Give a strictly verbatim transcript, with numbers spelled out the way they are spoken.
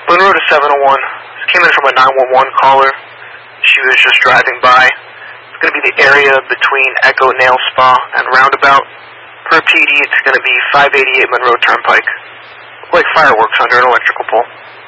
Monroe to seven oh one. This came in from a nine one one caller. She was just driving by. It's going to be the area between Echo Nail Spa and Roundabout. Per P D, it's going to be five eighty-eight Monroe Turnpike. Look like fireworks under an electrical pole.